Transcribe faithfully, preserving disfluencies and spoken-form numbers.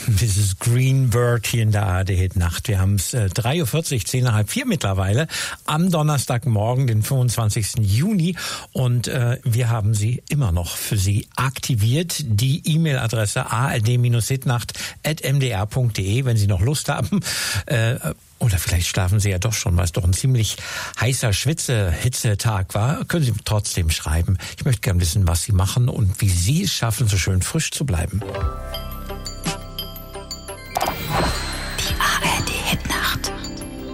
Misses Greenberg hier in der A R D-Hit-Nacht. Wir haben es äh, drei Uhr vierzig, zehn nach halb vier mittlerweile, am Donnerstagmorgen, den fünfundzwanzigsten Juni. Und äh, wir haben sie immer noch für Sie aktiviert. Die E-Mail-Adresse a r d hitnacht at m d r punkt d e, wenn Sie noch Lust haben. Äh, Oder vielleicht schlafen Sie ja doch schon, weil es doch ein ziemlich heißer Schwitze-Hitzetag war. Können Sie trotzdem schreiben. Ich möchte gerne wissen, was Sie machen und wie Sie es schaffen, so schön frisch zu bleiben.